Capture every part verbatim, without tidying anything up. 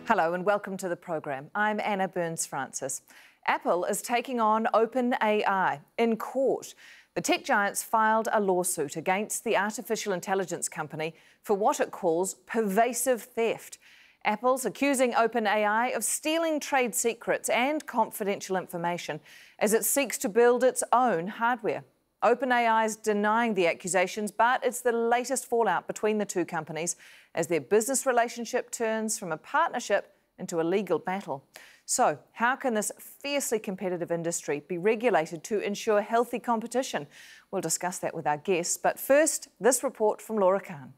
Hello and welcome to the program. I'm Anna Burns-Francis. Apple is taking on OpenAI in court. The tech giants filed a lawsuit against the artificial intelligence company for what it calls pervasive theft. Apple's accusing OpenAI of stealing trade secrets and confidential information as it seeks to build its own hardware. OpenAI is denying the accusations, but it's the latest fallout between the two companies as their business relationship turns from a partnership into a legal battle. So, how can this fiercely competitive industry be regulated to ensure healthy competition? We'll discuss that with our guests, but first, this report from Laura Khan.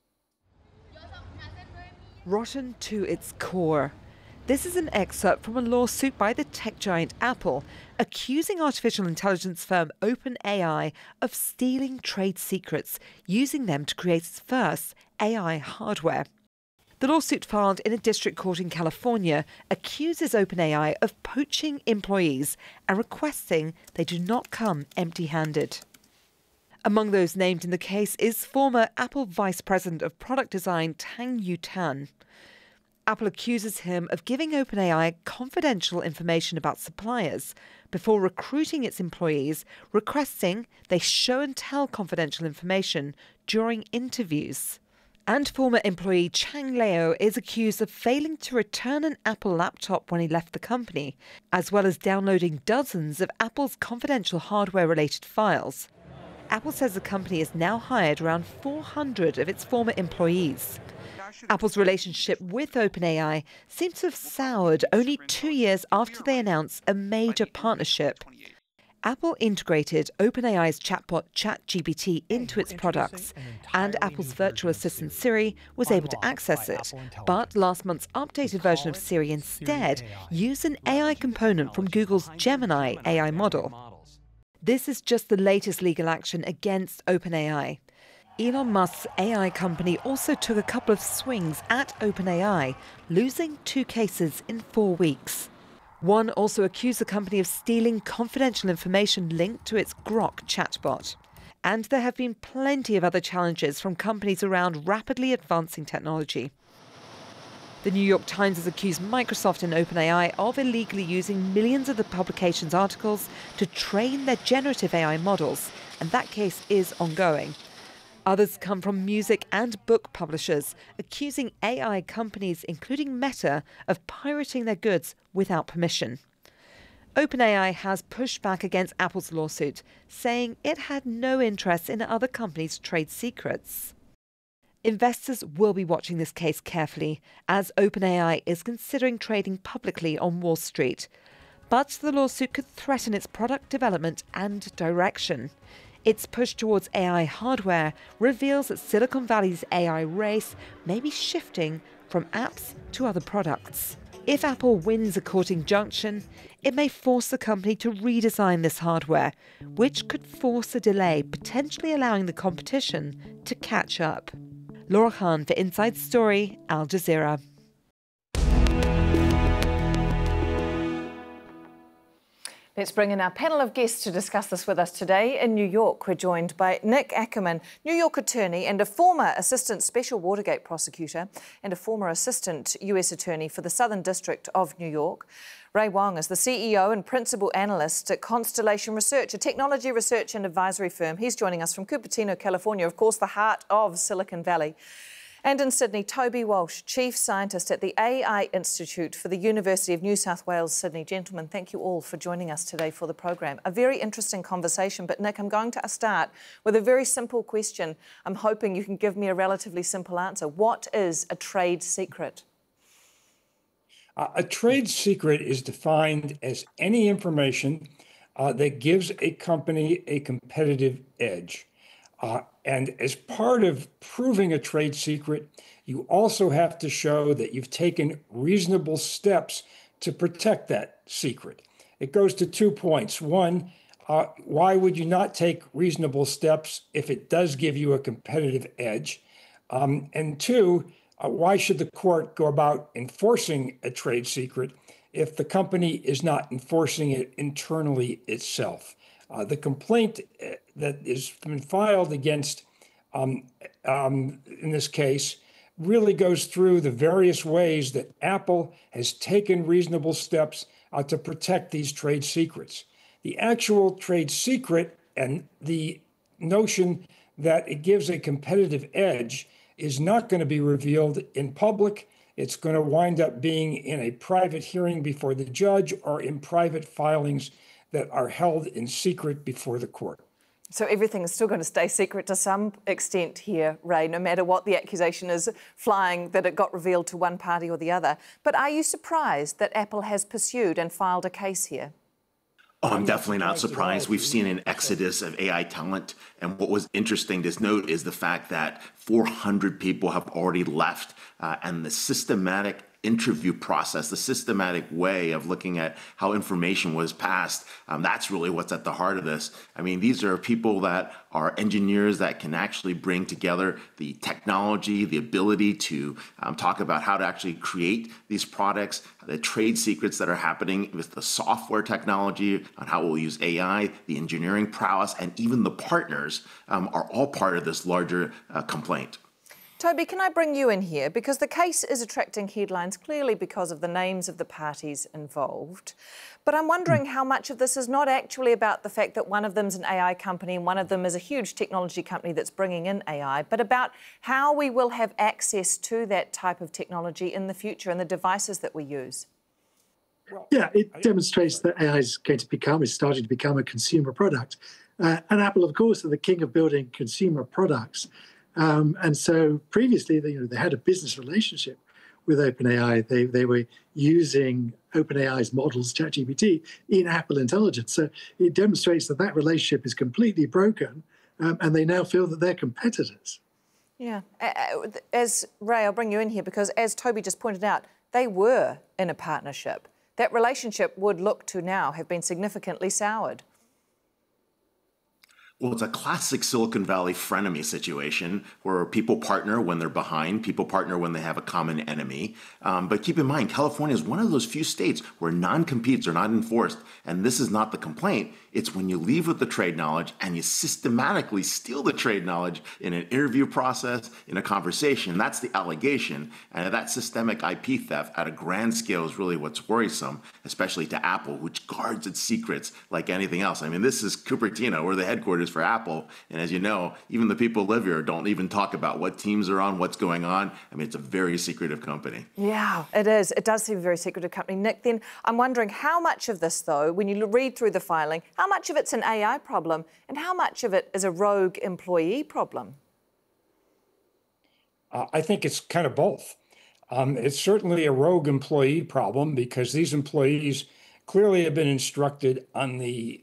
Rotten to its core. This is an excerpt from a lawsuit by the tech giant Apple, accusing artificial intelligence firm OpenAI of stealing trade secrets, using them to create its first A I hardware. The lawsuit filed in a district court in California accuses OpenAI of poaching employees and requesting they do not come empty-handed. Among those named in the case is former Apple Vice President of Product Design Tang-Yu Tan. Apple accuses him of giving OpenAI confidential information about suppliers before recruiting its employees, requesting they show and tell confidential information during interviews. And former employee Chang Leo is accused of failing to return an Apple laptop when he left the company, as well as downloading dozens of Apple's confidential hardware-related files. Apple says the company has now hired around four hundred of its former employees. Apple's relationship with OpenAI seems to have soured only two years after they announced a major partnership. Apple integrated OpenAI's chatbot ChatGPT into its products, and Apple's virtual assistant Siri was able to access it. But last month's updated version of Siri instead used an A I component from Google's Gemini A I model. This is just the latest legal action against OpenAI. Elon Musk's A I company also took a couple of swings at OpenAI, losing two cases in four weeks. One also accused the company of stealing confidential information linked to its Grok chatbot. And there have been plenty of other challenges from companies around rapidly advancing technology. The New York Times has accused Microsoft and OpenAI of illegally using millions of the publication's articles to train their generative A I models, and that case is ongoing. Others come from music and book publishers, accusing A I companies, including Meta, of pirating their goods without permission. OpenAI has pushed back against Apple's lawsuit, saying it had no interest in other companies' trade secrets. Investors will be watching this case carefully, as OpenAI is considering trading publicly on Wall Street. But the lawsuit could threaten its product development and direction. Its push towards A I hardware reveals that Silicon Valley's A I race may be shifting from apps to other products. If Apple wins a court injunction, it may force the company to redesign this hardware, which could force a delay, potentially allowing the competition to catch up. Laura Khan for Inside Story, Al Jazeera. Let's bring in our panel of guests to discuss this with us today. In New York, we're joined by Nick Ackerman, New York attorney and a former assistant special Watergate prosecutor and a former assistant U S attorney for the Southern District of New York. Ray Wang is the C E O and principal analyst at Constellation Research, a technology research and advisory firm. He's joining us from Cupertino, California, of course, the heart of Silicon Valley. And in Sydney, Toby Walsh, Chief Scientist at the A I Institute for the University of New South Wales, Sydney. Gentlemen, thank you all for joining us today for the program. A very interesting conversation, but Nick, I'm going to start with a very simple question. I'm hoping you can give me a relatively simple answer. What is a trade secret? Uh, a trade secret is defined as any information uh, that gives a company a competitive edge. Uh, and as part of proving a trade secret, you also have to show that you've taken reasonable steps to protect that secret. It goes to two points. One, uh, why would you not take reasonable steps if it does give you a competitive edge? Um, and two, uh, why should the court go about enforcing a trade secret if the company is not enforcing it internally itself? Uh, the complaint that has been filed against, um, um, in this case, really goes through the various ways that Apple has taken reasonable steps uh, to protect these trade secrets. The actual trade secret and the notion that it gives a competitive edge is not going to be revealed in public. It's going to wind up being in a private hearing before the judge or in private filings that are held in secret before the court. So everything is still going to stay secret to some extent here, Ray, no matter what the accusation is flying that it got revealed to one party or the other. But are you surprised that Apple has pursued and filed a case here? Oh, I'm definitely not surprised. We've seen an exodus of A I talent. And what was interesting to note is the fact that four hundred people have already left, uh, and the systematic interview process, the systematic way of looking at how information was passed, um, that's really what's at the heart of this. I mean, these are people that are engineers that can actually bring together the technology, the ability to um, talk about how to actually create these products, the trade secrets that are happening with the software technology, on how we'll use A I, the engineering prowess, and even the partners um, are all part of this larger uh, complaint. Toby, can I bring you in here? Because the case is attracting headlines clearly because of the names of the parties involved. But I'm wondering how much of this is not actually about the fact that one of them's an A I company and one of them is a huge technology company that's bringing in A I, but about how we will have access to that type of technology in the future and the devices that we use. Yeah, it demonstrates that A I is going to become, is starting to become a consumer product. Uh, and Apple, of course, are the king of building consumer products. Um, and so previously, they, you know, they had a business relationship with OpenAI. They they were using OpenAI's models, ChatGPT, in Apple Intelligence. So it demonstrates that that relationship is completely broken, um, and they now feel that they're competitors. Yeah. As Ray, I'll bring you in here because, as Toby just pointed out, they were in a partnership. That relationship would look to now have been significantly soured. Well, it's a classic Silicon Valley frenemy situation where people partner when they're behind, people partner when they have a common enemy. Um, but keep in mind, California is one of those few states where non-competes are not enforced. And this is not the complaint. It's when you leave with the trade knowledge and you systematically steal the trade knowledge in an interview process, in a conversation. That's the allegation. And that systemic I P theft at a grand scale is really what's worrisome, especially to Apple, which guards its secrets like anything else. I mean, this is Cupertino, we're the headquarters for Apple. And as you know, even the people who live here don't even talk about what teams are on, what's going on. I mean, it's a very secretive company. Yeah, it is. It does seem a very secretive company. Nick, then I'm wondering how much of this, though, when you read through the filing, how much of it's an A I problem and how much of it is a rogue employee problem? Uh, I think it's kind of both. Um, it's certainly a rogue employee problem because these employees clearly have been instructed on the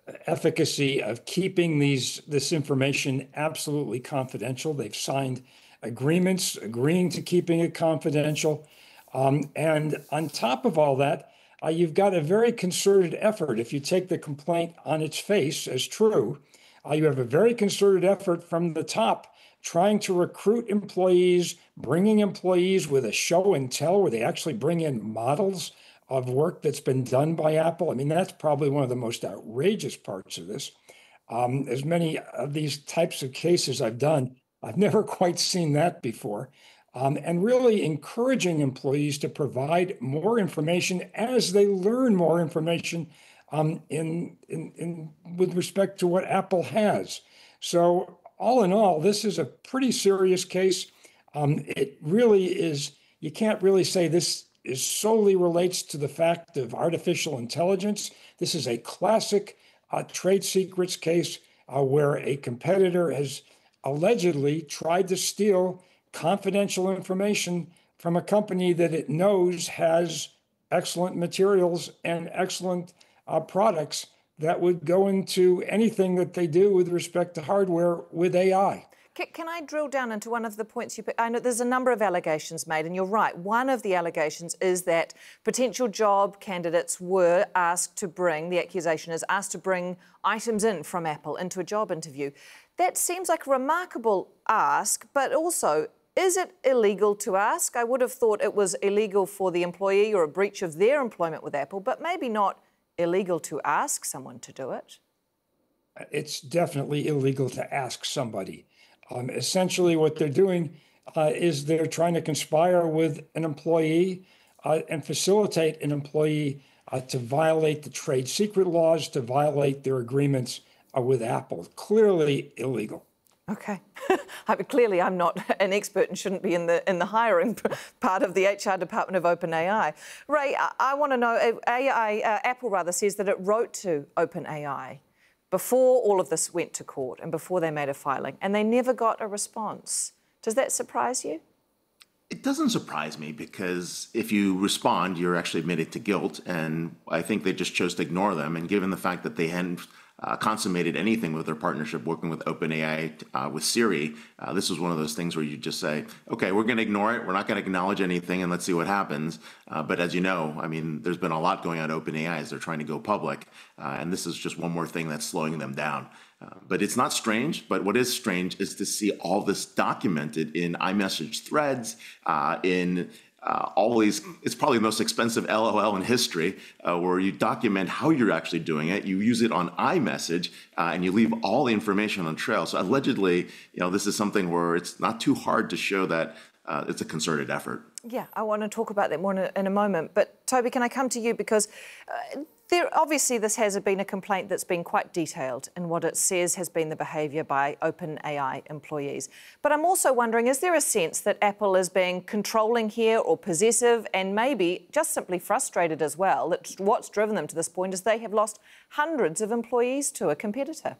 efficacy of keeping these this information absolutely confidential. They've signed agreements agreeing to keeping it confidential. Um, and on top of all that, uh, you've got a very concerted effort. If you take the complaint on its face as true, uh, you have a very concerted effort from the top trying to recruit employees, bringing employees with a show and tell where they actually bring in models of work that's been done by Apple. I mean, that's probably one of the most outrageous parts of this. Um, as many of these types of cases I've done, I've never quite seen that before. Um, and really encouraging employees to provide more information as they learn more information um, in, in, in with respect to what Apple has. So all in all, this is a pretty serious case. Um, it really is, you can't really say this is solely relates to the fact of artificial intelligence. This is a classic uh, trade secrets case uh, where a competitor has allegedly tried to steal confidential information from a company that it knows has excellent materials and excellent uh, products that would go into anything that they do with respect to hardware with A I. Can I drill down into one of the points you put? I know there's a number of allegations made, and you're right. One of the allegations is that potential job candidates were asked to bring, the accusation is asked to bring items in from Apple into a job interview. That seems like a remarkable ask, but also, is it illegal to ask? I would have thought it was illegal for the employee or a breach of their employment with Apple, but maybe not illegal to ask someone to do it. It's definitely illegal to ask somebody. Um, essentially, what they're doing uh, is they're trying to conspire with an employee uh, and facilitate an employee uh, to violate the trade secret laws, to violate their agreements uh, with Apple. Clearly illegal. Okay. I mean, clearly, I'm not an expert and shouldn't be in the in the hiring part of the H R department of OpenAI. Ray, I, I want to know. A I, uh, Apple rather says that it wrote to OpenAI before all of this went to court and before they made a filing, and they never got a response. Does that surprise you? It doesn't surprise me because if you respond, you're actually admitted to guilt, and I think they just chose to ignore them. And given the fact that they hadn't uh, consummated anything with their partnership working with OpenAI uh, with Siri, uh, this was one of those things where you just say, okay, we're going to ignore it. We're not going to acknowledge anything, and let's see what happens. Uh, but as you know, I mean, there's been a lot going on at OpenAI as they're trying to go public, uh, and this is just one more thing that's slowing them down. Uh, but it's not strange. But what is strange is to see all this documented in iMessage threads, uh, in uh, all these, it's probably the most expensive L O L in history, uh, where you document how you're actually doing it. You use it on iMessage, uh, and you leave all the information on trail. So allegedly, you know, this is something where it's not too hard to show that uh, it's a concerted effort. Yeah, I want to talk about that more in a, in a moment. But Toby, can I come to you? Because uh, there, obviously this has been a complaint that's been quite detailed in what it says has been the behaviour by OpenAI employees. But I'm also wondering, is there a sense that Apple is being controlling here or possessive and maybe just simply frustrated as well, that what's driven them to this point is they have lost hundreds of employees to a competitor?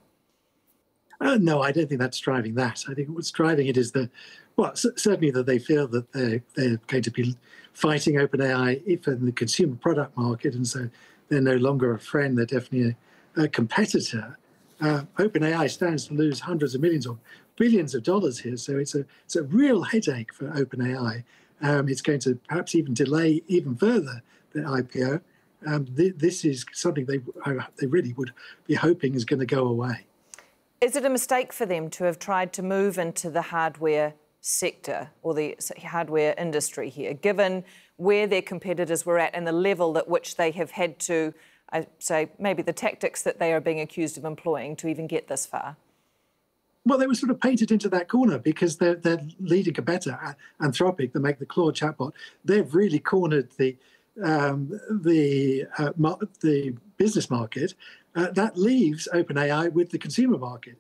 Uh, no, I don't think that's driving that. I think what's driving it is the, well, c- certainly that they feel that they're, they're going to be fighting OpenAI if in the consumer product market, and so they're no longer a friend, they're definitely a, a competitor. Uh, OpenAI stands to lose hundreds of millions or billions of dollars here, so it's a it's a real headache for OpenAI. Um, it's going to perhaps even delay even further the I P O. Um, th- this is something they they really would be hoping is going to go away. Is it a mistake for them to have tried to move into the hardware sector or the hardware industry here, given where their competitors were at and the level at which they have had to, I say, maybe the tactics that they are being accused of employing to even get this far? Well, they were sort of painted into that corner because their their leading competitor, Anthropic, that make the Claude chatbot, they've really cornered the um, the uh, mar- the business market. Uh, that leaves OpenAI with the consumer market.